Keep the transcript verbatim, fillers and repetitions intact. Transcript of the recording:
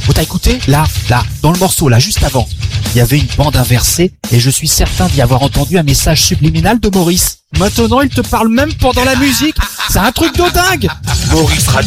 Oh, t'as écouté? Là, là, dans le morceau, là, juste avant. Il y avait une bande inversée et je suis certain d'y avoir entendu un message subliminal de Maurice. Maintenant, il te parle même pendant la musique. C'est un truc de dingue. Maurice Radio.